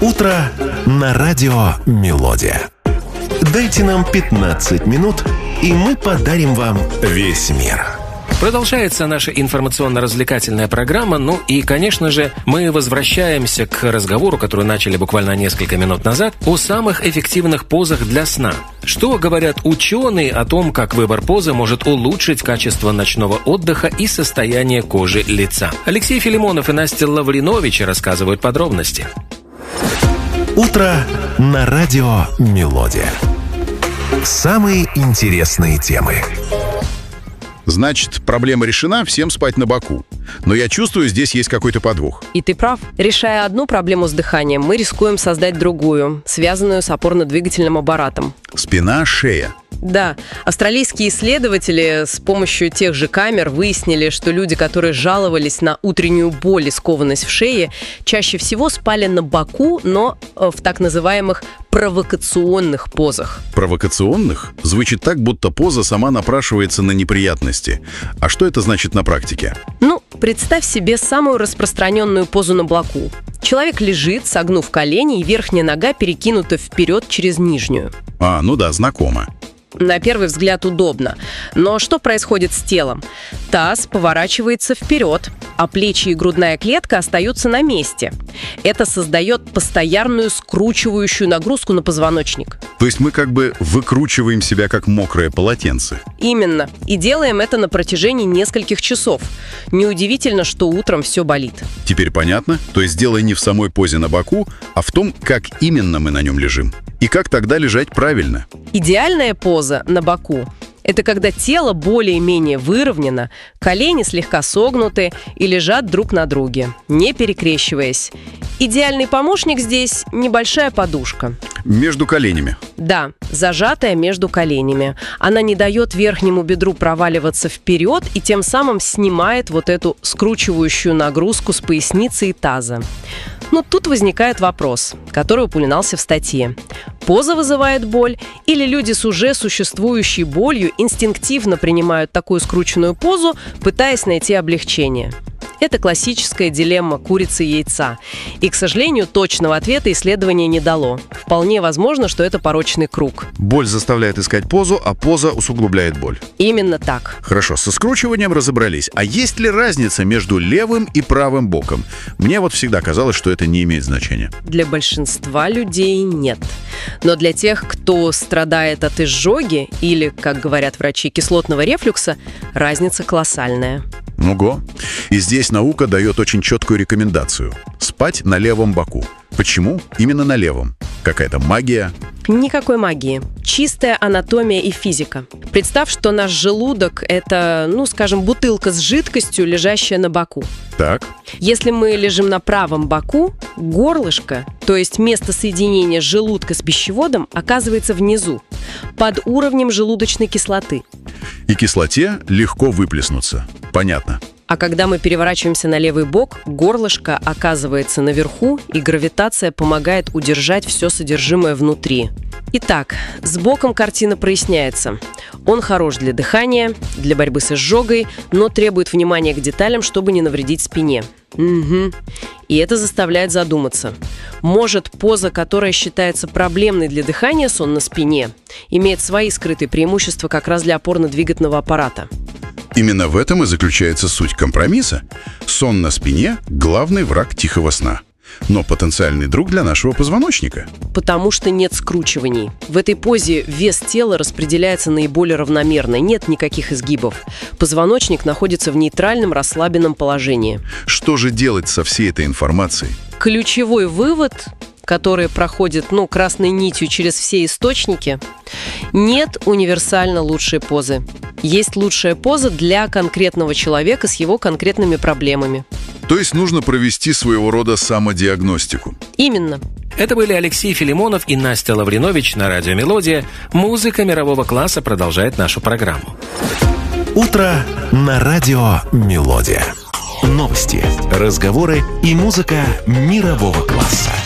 Утро на радио «Мелодия». Дайте нам 15 минут, и мы подарим вам весь мир. Продолжается наша информационно-развлекательная программа. Ну и, конечно же, мы возвращаемся к разговору, который начали буквально несколько минут назад, о самых эффективных позах для сна. Что говорят ученые о том, как выбор позы может улучшить качество ночного отдыха и состояние кожи лица? Алексей Филимонов и Настя Лавринович рассказывают подробности. Утро на радио «Мелодия». Самые интересные темы. Значит, проблема решена, всем спать на боку. Но я чувствую, здесь есть какой-то подвох. И ты прав. Решая одну проблему с дыханием, мы рискуем создать другую, связанную с опорно-двигательным аппаратом. Спина, шея. Да, австралийские исследователи с помощью тех же камер выяснили, что люди, которые жаловались на утреннюю боль и скованность в шее, чаще всего спали на боку, но в так называемых провокационных позах. Провокационных? Звучит так, будто поза сама напрашивается на неприятности. А что это значит на практике? Представь себе самую распространенную позу на боку. Человек лежит, согнув колени, и верхняя нога перекинута вперед через нижнюю. Ну да, знакомо. На первый взгляд удобно. Но что происходит с телом? Таз поворачивается вперед, а плечи и грудная клетка остаются на месте. Это создает постоянную скручивающую нагрузку на позвоночник. То есть мы как бы выкручиваем себя как мокрое полотенце. Именно. И делаем это на протяжении нескольких часов. Неудивительно, что утром все болит. Теперь понятно? То есть дело не в самой позе на боку, а в том, как именно мы на нем лежим. И как тогда лежать правильно. Идеальная поза на боку – это когда тело более-менее выровнено, колени слегка согнуты и лежат друг на друге, не перекрещиваясь. Идеальный помощник здесь – небольшая подушка. Между коленями? Да, зажатая между коленями. Она не дает верхнему бедру проваливаться вперед и тем самым снимает вот эту скручивающую нагрузку с поясницы и таза. Но тут возникает вопрос, который упоминался в статье. Поза вызывает боль, или люди с уже существующей болью инстинктивно принимают такую скрученную позу, пытаясь найти облегчение? Это классическая дилемма курицы и яйца. И, к сожалению, точного ответа исследование не дало. Вполне возможно, что это порочный круг. Боль заставляет искать позу, а поза усугубляет боль. Именно так. Хорошо, со скручиванием разобрались. А есть ли разница между левым и правым боком? Мне вот всегда казалось, что это не имеет значения. Для большинства людей нет. Но для тех, кто страдает от изжоги или, как говорят врачи, кислотного рефлюкса, разница колоссальная. Ого. И здесь наука дает очень четкую рекомендацию – спать на левом боку. Почему именно на левом? Какая-то магия? Никакой магии. Чистая анатомия и физика. Представь, что наш желудок – это, скажем, бутылка с жидкостью, лежащая на боку. Так. Если мы лежим на правом боку, горлышко, то есть место соединения желудка с пищеводом, оказывается внизу, под уровнем желудочной кислоты. И кислоте легко выплеснуться. Понятно. А когда мы переворачиваемся на левый бок, горлышко оказывается наверху, и гравитация помогает удержать все содержимое внутри. Итак, с боком картина проясняется. Он хорош для дыхания, для борьбы с изжогой, но требует внимания к деталям, чтобы не навредить спине. И это заставляет задуматься. Может, поза, которая считается проблемной для дыхания, сон на спине, имеет свои скрытые преимущества как раз для опорно-двигательного аппарата? Именно в этом и заключается суть компромисса. Сон на спине – главный враг тихого сна. Но потенциальный друг для нашего позвоночника. Потому что нет скручиваний. В этой позе вес тела распределяется наиболее равномерно, нет никаких изгибов. Позвоночник находится в нейтральном расслабленном положении. Что же делать со всей этой информацией? Ключевой вывод, который проходит, красной нитью через все источники: нет универсально лучшей позы. Есть лучшая поза для конкретного человека с его конкретными проблемами. То есть нужно провести своего рода самодиагностику. Именно. Это были Алексей Филимонов и Настя Лавринович на радио «Мелодия». Музыка мирового класса продолжает нашу программу. Утро на радио «Мелодия». Новости, разговоры и музыка мирового класса.